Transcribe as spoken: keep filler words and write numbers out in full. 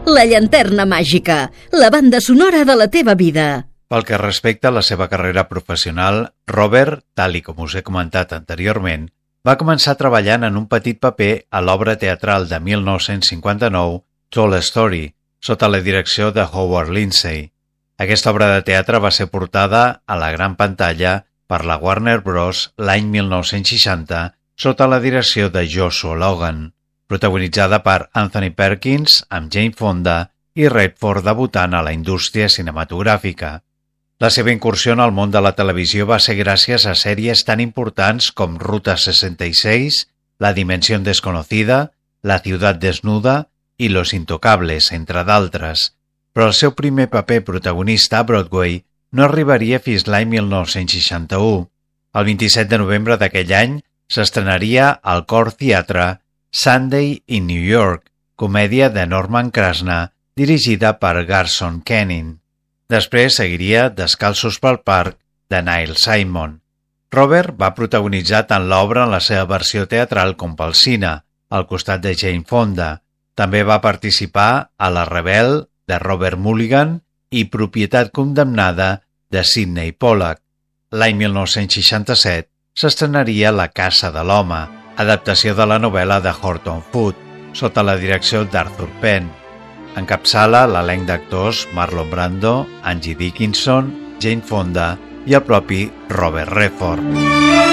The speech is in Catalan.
La llanterna màgica, la banda sonora de la teva vida. Pel que respecta a la seva carrera professional, Robert, tal i com us he comentat anteriorment, va començar treballant en un petit paper a l'obra teatral de mil nou-cents cinquanta-nou, Tall Story, sota la direcció de Howard Lindsay. Aquesta obra de teatre va ser portada a la gran pantalla per la Warner Bros. L'any mil nou-cents seixanta sota la direcció de Joshua Logan, protagonitzada per Anthony Perkins amb Jane Fonda i Redford debutant a la indústria cinematogràfica. La seva incursió en el món de la televisió va ser gràcies a sèries tan importants com Ruta seixanta i seis, La Dimensión Desconocida, La Ciudad Desnuda i Los Intocables, entre d'altres. Però el seu primer paper protagonista a Broadway no arribaria fins l'any mil nou-cents seixanta-u. El vint-i-set de novembre d'aquell any s'estrenaria al Core Theatre Sunday in New York, comèdia de Norman Krasna, dirigida per Garson Kenin. Després seguiria Descalços pel parc, de Neil Simon. Robert va protagonitzar tant l'obra en la seva versió teatral com pel cine, al costat de Jane Fonda. També va participar a La Rebel, de Robert Mulligan, i Propietat condemnada, de Sidney Pollack. L'any mil nou-cents seixanta-set s'estrenaria La Casa de l'Home, adaptació de la novel·la de Horton Foote, sota la direcció d'Arthur Penn. Encapçala l'elenc d'actors Marlon Brando, Angie Dickinson, Jane Fonda i el propi Robert Redford.